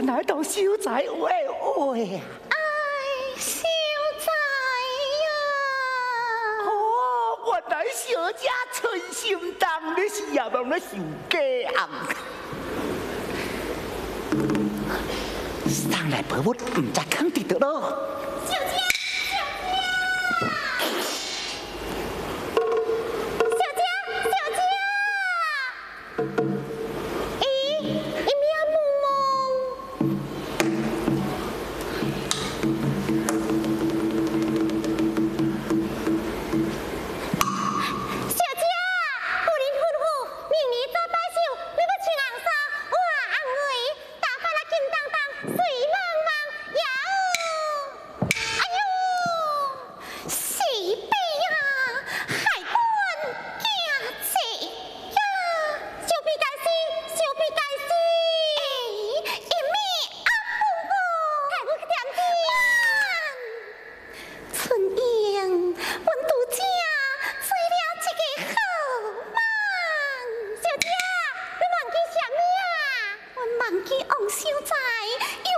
来当秀才喂喂呀！ 哎，秀才呀！ 哦，原来小姐存心当你是也望咧受假红。上来陪我，唔知肯定得咯。 小姐，小姐，小姐，咦，一面蒙蒙。小姐，夫人吩咐，明日做拜寿，你要穿红衫，哇，红衣，打扮得金当当，水茫茫，呀哦，哎呦，是悲呀，海关惊死呀，小比该死，小比该死，一面阿婆婆，太不点点。春英，阮拄则做了一个好梦，小姐，你忘记啥物啊？阮忘记王秀才，又